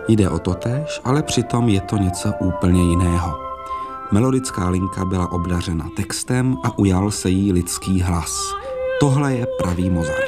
Jde o totéž, ale přitom je to něco úplně jiného. Melodická linka byla obdařena textem a ujal se jí lidský hlas. Tohle je pravý Mozart.